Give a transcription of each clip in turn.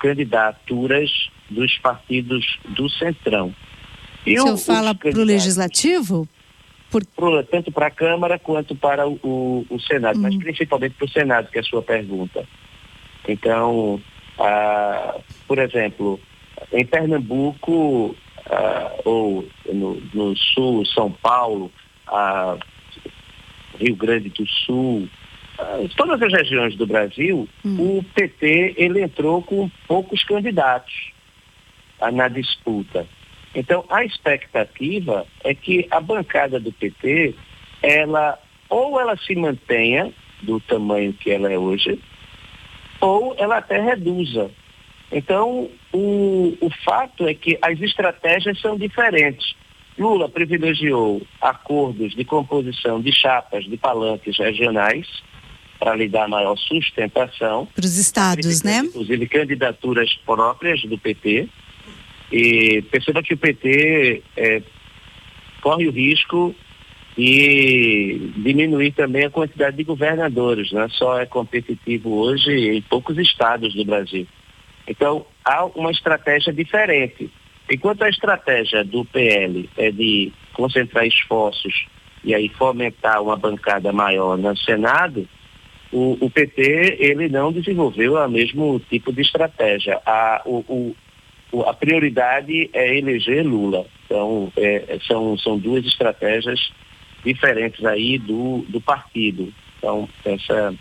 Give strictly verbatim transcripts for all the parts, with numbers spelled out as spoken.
candidaturas dos partidos do Centrão. E o senhor fala para o Legislativo? Por... Pro, tanto para a Câmara quanto para o, o, o Senado, hum. mas principalmente para o Senado, que é a sua pergunta. Então, ah, por exemplo, em Pernambuco, ah, ou no, no Sul, São Paulo, ah, Rio Grande do Sul, ah, todas as regiões do Brasil, hum. o P T ele entrou com poucos candidatos ah, na disputa. Então, a expectativa é que a bancada do P T, ela, ou ela se mantenha do tamanho que ela é hoje, ou ela até reduza. Então, o, o fato é que as estratégias são diferentes. Lula privilegiou acordos de composição de chapas de palanques regionais para lhe dar maior sustentação. Para os estados, né? Inclusive candidaturas próprias do P T. E perceba que o P T é, corre o risco de diminuir também a quantidade de governadores, né? Só é competitivo hoje em poucos estados do Brasil. Então, há uma estratégia diferente. Enquanto a estratégia do P L é de concentrar esforços e aí fomentar uma bancada maior no Senado, o, o P T ele não desenvolveu o mesmo tipo de estratégia. A, o, o, a prioridade é eleger Lula. Então, é, são, são duas estratégias diferentes aí do, do partido. Então, essa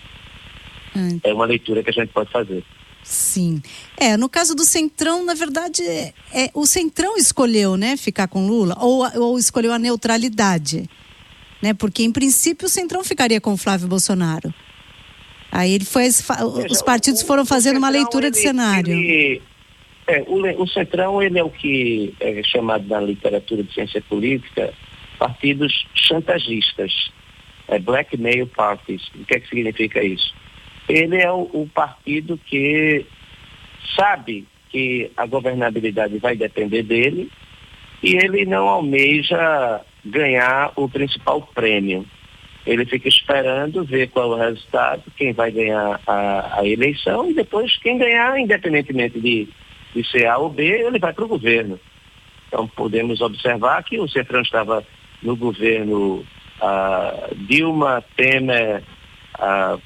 hum. é uma leitura que a gente pode fazer. Sim. É, no caso do Centrão, na verdade, é, é, o Centrão escolheu, né, ficar com Lula, ou, ou escolheu a neutralidade, né, porque em princípio o Centrão ficaria com o Flávio Bolsonaro. Aí ele foi, os partidos foram fazendo uma leitura de cenário. Ele, é, o, o Centrão, ele é o que é chamado na literatura de ciência política partidos chantagistas, é, blackmail parties. O que é que significa isso? Ele é o, o partido que sabe que a governabilidade vai depender dele e ele não almeja ganhar o principal prêmio. Ele fica esperando ver qual é o resultado, quem vai ganhar a, a eleição e depois quem ganhar, independentemente de, de ser A ou B, ele vai para o governo. Então podemos observar que o Centrão estava no governo uh, Dilma, Temer, uh,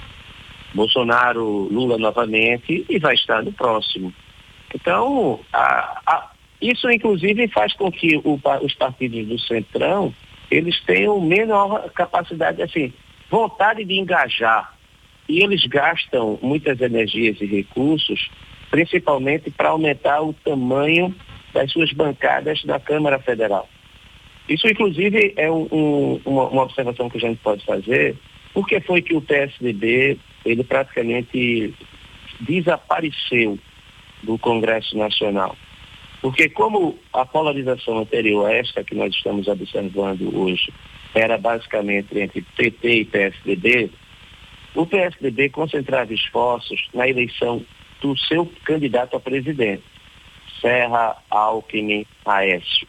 Bolsonaro, Lula novamente e vai estar no próximo. Então, a, a, isso inclusive faz com que o, os partidos do Centrão, eles tenham menor capacidade, assim, vontade de engajar. E eles gastam muitas energias e recursos, principalmente para aumentar o tamanho das suas bancadas na Câmara Federal. Isso inclusive é um, um, uma, uma observação que a gente pode fazer. Por que foi que o P S D B ele praticamente desapareceu do Congresso Nacional? Porque como a polarização anterior a esta que nós estamos observando hoje era basicamente entre P T e P S D B, o P S D B concentrava esforços na eleição do seu candidato a presidente, Serra, Alckmin, Aécio.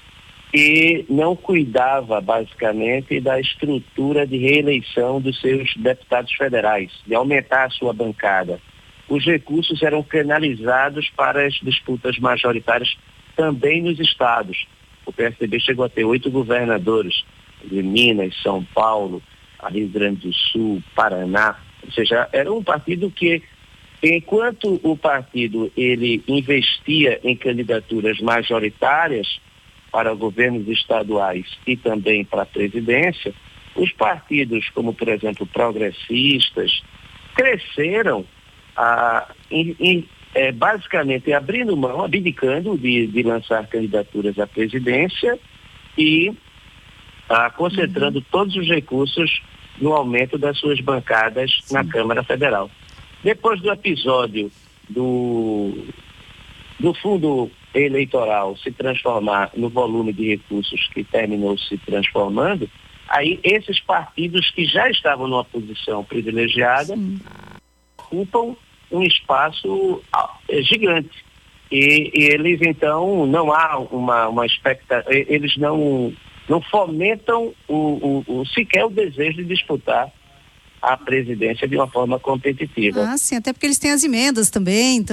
E não cuidava, basicamente, da estrutura de reeleição dos seus deputados federais, de aumentar a sua bancada. Os recursos eram canalizados para as disputas majoritárias também nos estados. O P S D B chegou a ter oito governadores de Minas, São Paulo, Rio Grande do Sul, Paraná. Ou seja, era um partido que, enquanto o partido ele investia em candidaturas majoritárias, para governos estaduais e também para a presidência, os partidos, como por exemplo progressistas, cresceram ah, em, em, é, basicamente abrindo mão, abdicando de, de lançar candidaturas à presidência e ah, concentrando uhum. todos os recursos no aumento das suas bancadas Sim. na Câmara Federal. Depois do episódio do, do fundo eleitoral se transformar no volume de recursos que terminou se transformando, aí esses partidos que já estavam numa posição privilegiada Sim. ocupam um espaço gigante. E, e eles, então, não há uma, uma expectativa, eles não, não fomentam o, o, o, sequer o desejo de disputar a presidência de uma forma competitiva. Ah, sim, até porque eles têm as emendas também, então